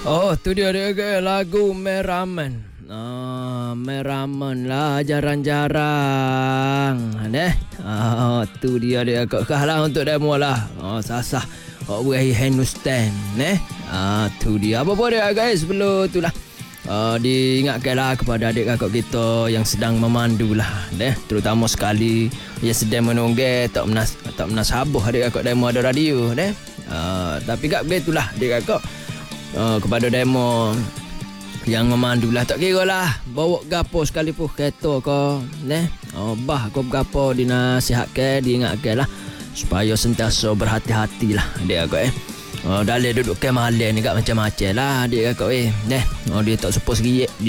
Oh, tu dia ke lagu Meramen. Meramen lah jarang-jarang. Tu dia kau kalah untuk demo lah. Sasah. Kau boleh handstand. Tu dia. Apa-apa dia guys, sebelum tu lah. Diingatkanlah kepada adik kakak kita yang sedang memandu lah. Terutama sekali yang sedang menonggel tak menasabah adik kakak demo ada radio. Tapi tak begitulah adik kakak. Kepada demo yang memandu lah, tak kira lah bawa gapo sekalipun kereta kau bah kau gapo dinasihatkan, diingatkan lah supaya sentiasa berhati-hati lah dia kakak dalam duduk ke malam ni kat macam-macam lah dia kakak dia tak suppose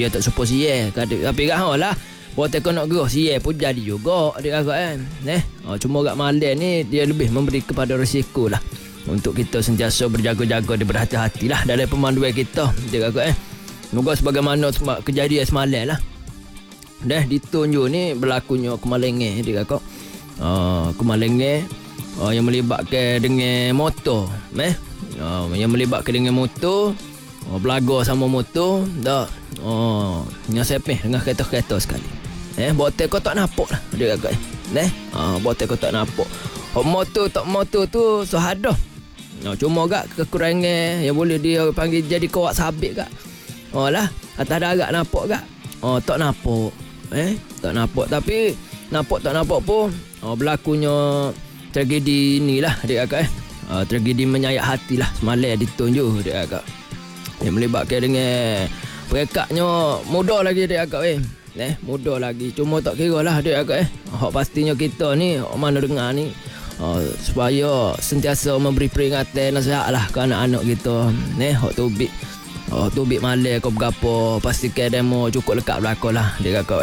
tapi kan lah buat kau nak gerak siap pun jadi juga dia kakak cuma kat malam ni dia lebih memberi kepada risiko lah untuk kita sentiasa berjaga-jaga dan berhati-hati lah dalam pemanduan kita dia kakak moga sebagaimana kejadian semalam lah ditunjuk ni berlakunya kemalangan dia kakak kemalangan yang melibatkan dengan motor yang melibatkan dengan motor belaga sama motor dah yang sepeh dengan kereta-kereta sekali botek kau tak nampak lah dia kakak botek kau tak nampak motor tu sahadah cuma gak kekurangan yang boleh dia panggil jadi kawat sabit gak lah atas darat nampak gak tak nampak tak nampak tapi nampak tak nampak pun berlakunya tragedi ni lah dia kakak tragedi menyayat hati lah semalam ditunjuk dia kakak yang melibatkan dengan perekatnya muda lagi dia kakak muda lagi cuma tak kira lah dia kakak pastinya kita ni mana dengar ni supaya sentiasa memberi peringatan nasihat lah ke anak-anak kita hak tubik malam kau berapa pastikan demo cukup lekat belakang lah dia kakak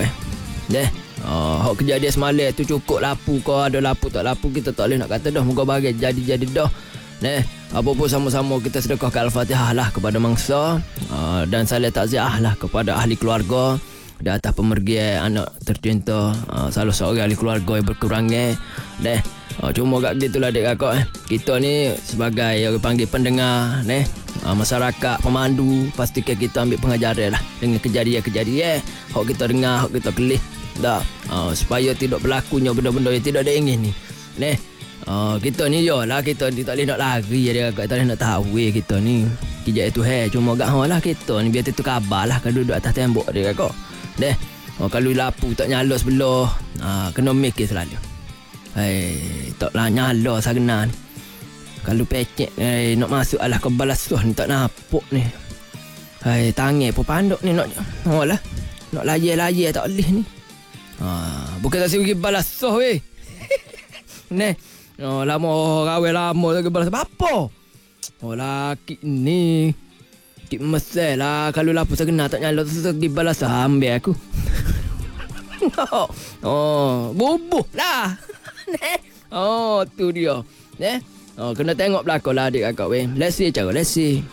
hak kejadian semalam tu cukup lapu kau ada lapu tak lapu kita tak boleh nak kata dah moga bagai jadi dah apa pun sama-sama kita sedekahkan Al-Fatihah lah kepada mangsa dan saling takziah lah kepada ahli keluarga di atas pemergian anak tercinta salah seorang ahli keluarga yang berkurangan cuma kat gitulah adik kakak kita ni sebagai yang panggil pendengar masyarakat pemandu pastikan kita ambil pengajaran lah dengan kejadian-kejadian hak kita dengar hak kita kelih supaya tidak berlakunya benda-benda yang tidak diingin ni kita ni lah kita ni tak boleh nak lari adik kakak tak boleh nak tahu kita ni kijak itu cuma kat lah kita ni biar tu kabar lah kalau duduk atas tembok adik kakak kalau lapu tak nyala sebelah kena mikir selalu taklah nyala sagna ni kalau pecek nak masuk alah ke balasuh ni tak nampak ni tangan pun panduk ni nak lah nak layar tak boleh ni bukan tak pergi balasuh weh lama rawai lama tak pergi balasuh apa laki ni kip mesel lah kalau lapu sagna tak nyala tu pergi balasuh ambil aku bubuh lah tu dia kena tengok belakang lah adik kakak weh let's see let's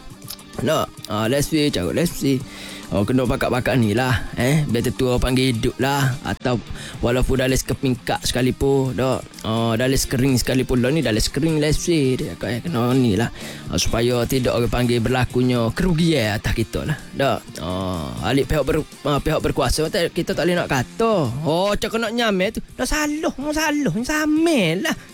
see kena bakat-bakat ni lah biar tetua panggil hidup lah atau walaupun dalam sekepingkak sekalipun dalam skering sekalipun ni dalam skering let's see dia kakak kena ni lah supaya tidak orang panggil berlakunya kerugian atas kita lah alik pihak berkuasa kita tak boleh nak kata cakap nak nyamel tu dah salah samel lah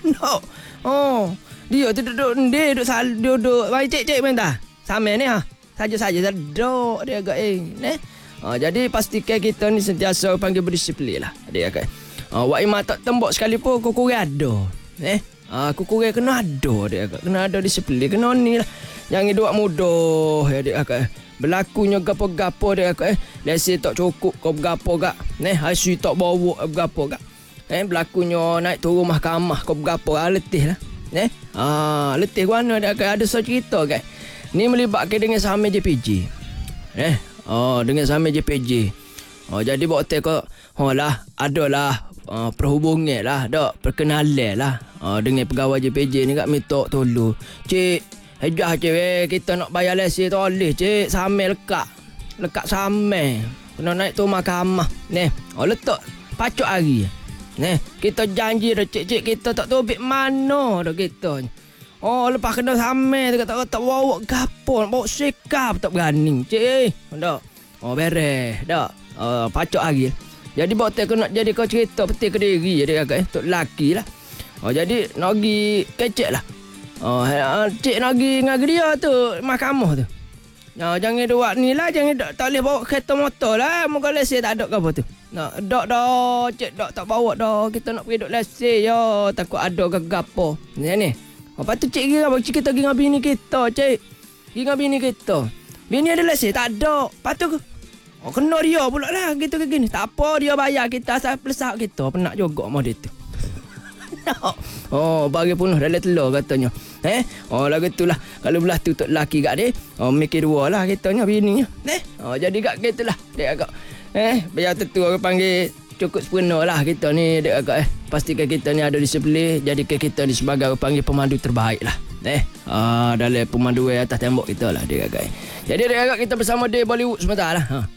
dia tu duduk mari cek main dah samel ni saja-saja sedok dia agak jadi pastikan kita ni sentiasa panggil berdisiplin lah dia agak wak imah tak tembok sekalipun kuku ada kuku kena ada dia agak kena ada disiplin kena ni lah jangan duduk mudah ya dia agak berlakunya gapo-gapo dia agak lesi tak cukup kau gapo gak hasil tak bawa gapo gak berlakunya naik turun mahkamah kau gapo letih lah letih mana dia agak ada cerita guys ni melibatkan dengan saham JPJ dengan saham JPJ jadi buat hotel kau lah adalah perhubungan lah perkenalan lah dengan pegawai JPJ ni kat minta tolong cik hejah cik kita nak bayar lesen tu boleh cik saham lekat saham kena naik tu mahkamah letak pacuk hari kita janji dah cik kita tak tahu bik mana dah kita Lepas kena samai tu tak bawa gapo, nak bawa sekap tak berani. Cik. Dak. Beres. Dak. Pacok lagi. Jadi bawa aku nak jadi kau cerita peti Kediri jadi agak tok laki lah. Jadi nak pergi kecek lah. Cik nak pergi dengan dia tu mahkamah tu. Jangan buat ni lah, jangan tak boleh bawa kereta motor lah. Moga lesen tak ada ke apa tu. Dak dah, cik dak tak bawa dah. Kita nak pergi duk lesen je, takut ada ke gapo. Ni. Lepas tu cik kira cik kita pergi dengan bini kita, cik. Pergi dengan bini kita. Bini ada lesen tak ada. Lepas tu kena dia pula lah gitu ke gini. Tak apa dia bayar kita asal pelesak kita. Penak juga mah dia tu. Bagi punuh dalam telur katanya. Lagu tu lah. Kalau belah tu tok laki kat dia, mikir dua lah katanya bininya. Jadi kat gitu lah. Dia agak biar tentu aku panggil cukup sepenuh lah kita ni dia agak pastikan kita ni ada disiplin. Jadi kita ni sebagai aku panggil pemandu terbaik lah. Dalam pemandu atas tembok kita lah dia agak. Jadi dia agak kita bersama dia Bollywood sebentar lah.